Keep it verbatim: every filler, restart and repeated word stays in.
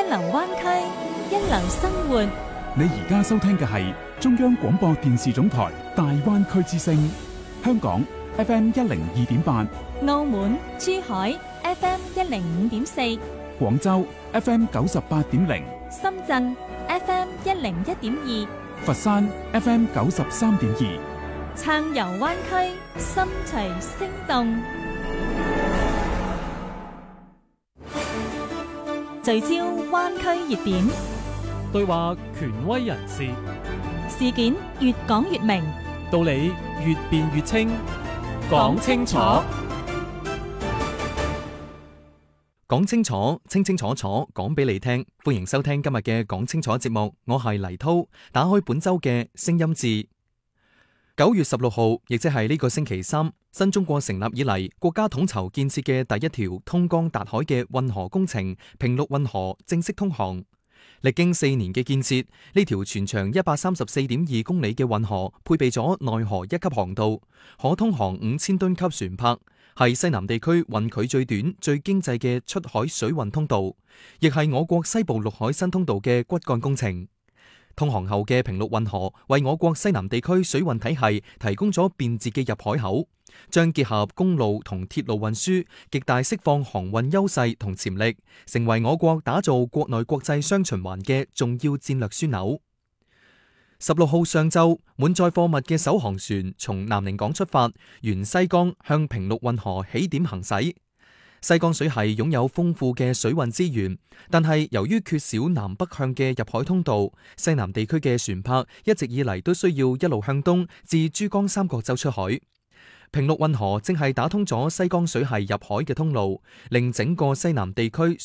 流灣區，一流生活。 你而家收聽嘅係中央廣播電視總台大灣區之聲，香港 F M 一零二點八， 澳門、珠海 F M 一零五點四， 廣州 F M 九十八點零， 深圳 F M 一零一點二， 佛山 F M 九十三點二。 暢遊灣區，心隨聲動，聚焦灣區熱點， 對話權威人士， 事件越講越明， 道理越辯越清，講清楚，講清楚，清清楚楚，講俾你聽。歡迎收聽今日嘅講清楚節目，我係黎濤。打開本周嘅聲音誌。九月十六號，亦即係呢個星期三，新中國成立以嚟，國家統籌建設嘅第一條通江達海嘅運河工程平陸運河正式通航。歷經四年嘅建設，呢條全長一百三十四點二公里嘅運河配備咗內河一級航道，可通航五千噸級船舶，係西南地區運距最短、最經濟嘅出海水運通道，亦係我國西部陸海新通道嘅骨幹工程。通航後嘅平陸運河為我國西南地區水運體系提供咗便捷嘅入海口，將結合公路同鐵路運輸，極大釋放航運優勢同潛力，成為我國打造國內國際雙循環嘅重要戰略樞紐。十六號上晝，滿載貨物嘅首航船從南寧港出發，沿西江向平陸運河起點行駛。西江水系擁有豐富嘅水運資源，但係由於缺少南北向嘅入海通道，西南地區嘅船舶一直以嚟都需要一路向東至珠江三角洲出海。平陸運河正係打通咗西江水系入海嘅通路，令整個西南地區